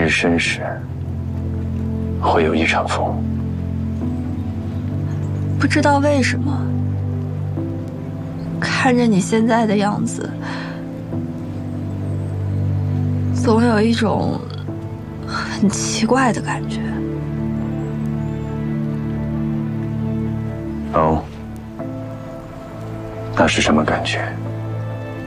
日申时会有一场风。 不知道为什么，看着你现在的样子，总有一种很奇怪的感觉。 哦，那是什么感觉？